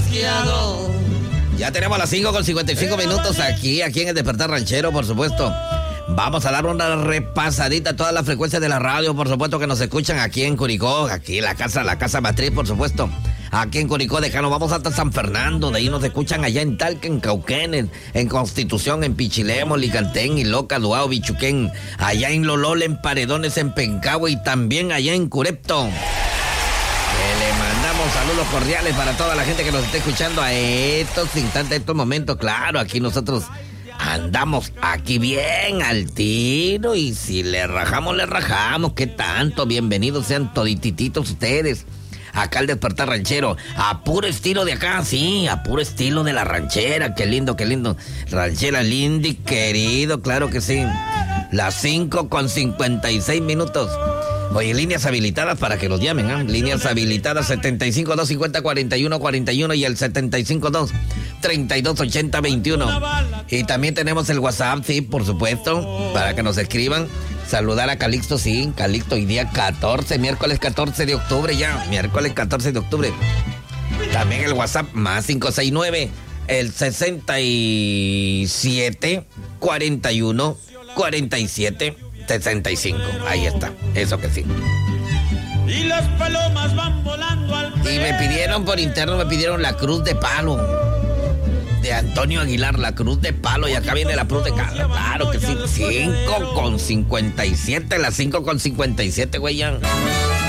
mosqueado. Ya tenemos las 5:55 minutos aquí en el Despertar Ranchero, por supuesto. Vamos a dar una repasadita a todas las frecuencias de la radio, por supuesto, que nos escuchan aquí en Curicó, aquí la casa matriz, por supuesto. Aquí en Curicó, de acá nos vamos hasta San Fernando, de ahí nos escuchan allá en Talca, en Cauquén, en Constitución, en Pichilemo, Licantén, Iloca, Duao, Bichuquén, allá en Lolol, en Paredones, en Pencahue y también allá en Curepto. Le mandamos saludos cordiales para toda la gente que nos está escuchando a estos instantes, a estos momentos. Claro, aquí nosotros andamos aquí bien al tiro y si le rajamos, le rajamos. ¿Qué tanto? Bienvenidos sean toditititos ustedes. Acá el Despertar Ranchero, a puro estilo de acá, sí, a puro estilo de la ranchera. Qué lindo, qué lindo. Ranchera lindo y querido, claro que sí. Las 5:56 minutos. Oye, líneas habilitadas para que los llamen, ¿eh? Líneas habilitadas 75-250-4141 y el 75-2-3280-21. Y también tenemos el WhatsApp, sí, por supuesto, para que nos escriban. Saludar a Calixto, sí, Calixto, hoy día 14, miércoles 14 de octubre ya, miércoles 14 de octubre. También el WhatsApp, más 569, el 67-41-47-65. Ahí está, eso que sí. Y las palomas van volando al Y me pidieron por interno, me pidieron la cruz de palo. De Antonio Aguilar, la cruz de palo, y acá viene la cruz de palo. Claro que sí, 5:57, las 5:57, güey, ya.